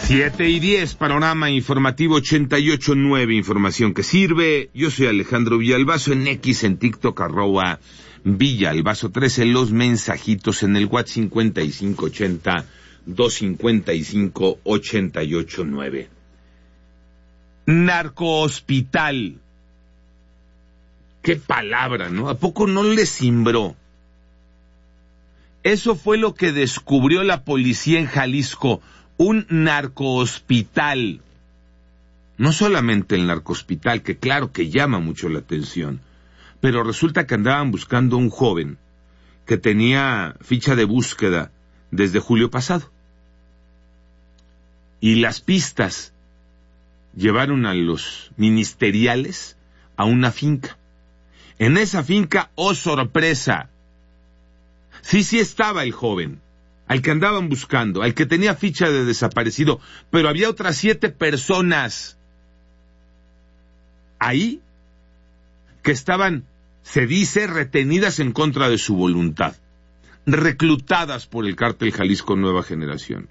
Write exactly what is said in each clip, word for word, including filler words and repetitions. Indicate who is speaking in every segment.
Speaker 1: Siete y diez, panorama informativo ochenta y ocho punto nueve, información que sirve. Yo soy Alejandro Villalbazo, en X, en TikTok, arroba Villalbazo trece, los mensajitos en el WhatsApp cincuenta y cinco ochenta, doscientos cincuenta y cinco, ochenta y ocho nueve. Narcohospital. Qué palabra, ¿no? ¿A poco no le cimbró? Eso fue lo que descubrió la policía en Jalisco. Un narcohospital. No solamente el narcohospital, que claro que llama mucho la atención, pero resulta que andaban buscando a un joven que tenía ficha de búsqueda desde julio pasado. Y las pistas llevaron a los ministeriales a una finca. En esa finca, oh sorpresa, sí, sí estaba el joven, al que andaban buscando, al que tenía ficha de desaparecido, pero había otras siete personas ahí que estaban, se dice, retenidas en contra de su voluntad, reclutadas por el cártel Jalisco Nueva Generación.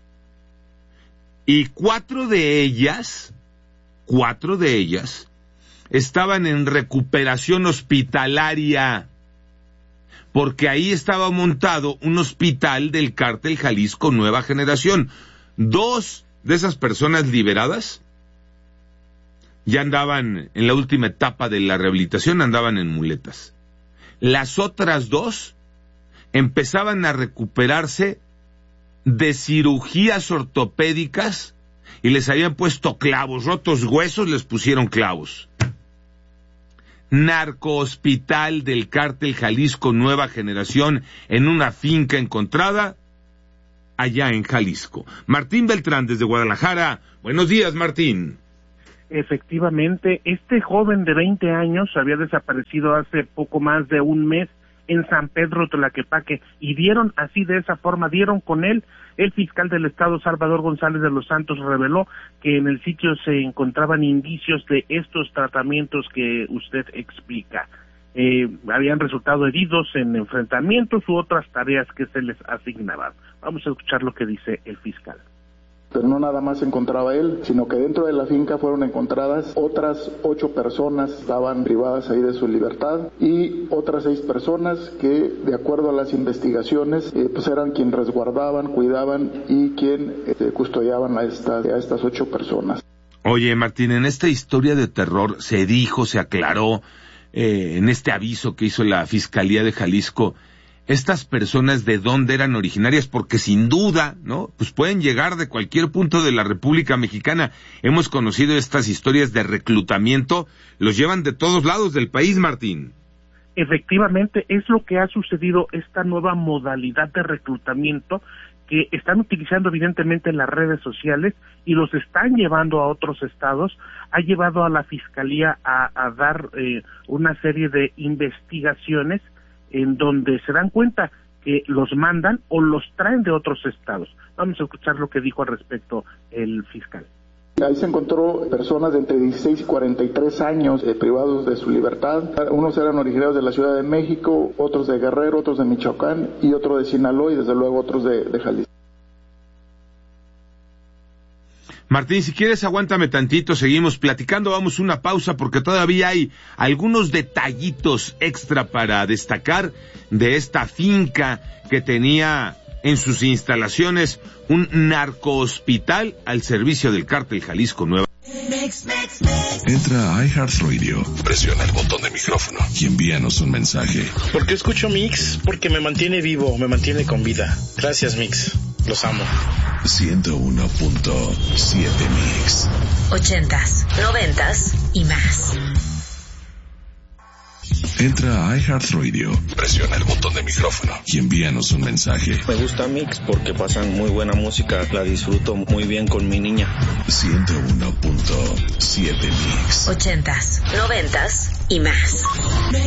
Speaker 1: Y cuatro de ellas, cuatro de ellas, estaban en recuperación hospitalaria, porque ahí estaba montado un hospital del cártel Jalisco Nueva Generación. Dos de esas personas liberadas ya andaban en la última etapa de la rehabilitación, andaban en muletas. Las otras dos empezaban a recuperarse de cirugías ortopédicas y les habían puesto clavos, rotos huesos, les pusieron clavos. Narcohospital del cártel Jalisco Nueva Generación en una finca encontrada allá en Jalisco. Martín Beltrán desde Guadalajara. Buenos días, Martín.
Speaker 2: Efectivamente, este joven de veinte años había desaparecido hace poco más de un mes en San Pedro Tlaquepaque, y dieron así, de esa forma, dieron con él. El fiscal del estado, Salvador González de los Santos, reveló que en el sitio se encontraban indicios de estos tratamientos que usted explica. Eh, habían resultado heridos en enfrentamientos u otras tareas que se les asignaban. Vamos a escuchar lo que dice el fiscal.
Speaker 3: Pero no nada más se encontraba él, sino que dentro de la finca fueron encontradas otras ocho personas, estaban privadas ahí de su libertad, y otras seis personas que, de acuerdo a las investigaciones, eh, pues eran quien resguardaban, cuidaban y quien eh, custodiaban a, esta, a estas ocho personas.
Speaker 1: Oye, Martín, en esta historia de terror se dijo, se aclaró, eh, en este aviso que hizo la Fiscalía de Jalisco, estas personas de dónde eran originarias, porque sin duda, ¿no? Pues pueden llegar de cualquier punto de la República Mexicana. Hemos conocido estas historias de reclutamiento, los llevan de todos lados del país, Martín.
Speaker 2: Efectivamente, es lo que ha sucedido, esta nueva modalidad de reclutamiento que están utilizando evidentemente en las redes sociales y los están llevando a otros estados, ha llevado a la Fiscalía a, a dar eh, una serie de investigaciones en donde se dan cuenta que los mandan o los traen de otros estados. Vamos a escuchar lo que dijo al respecto el fiscal.
Speaker 3: Ahí se encontró personas de entre dieciséis y cuarenta y tres años eh, privados de su libertad. Unos eran originarios de la Ciudad de México, otros de Guerrero, otros de Michoacán y otros de Sinaloa y desde luego otros de, de Jalisco.
Speaker 1: Martín, si quieres aguántame tantito, seguimos platicando, vamos a una pausa porque todavía hay algunos detallitos extra para destacar de esta finca que tenía en sus instalaciones un narcohospital al servicio del cártel Jalisco Nueva.
Speaker 4: Entra a iHeartRadio, presiona el botón de micrófono y envíanos un mensaje.
Speaker 5: ¿Por qué escucho Mix? Porque me mantiene vivo, me mantiene con vida. Gracias, Mix. Los amo.
Speaker 4: ciento uno punto siete Mix.
Speaker 6: Ochentas, noventas y más.
Speaker 4: Entra a iHeartRadio, presiona el botón de micrófono y envíanos un mensaje.
Speaker 7: Me gusta Mix porque pasan muy buena música, la disfruto muy bien con mi niña.
Speaker 4: ciento uno punto siete Mix.
Speaker 6: Ochentas, noventas y más.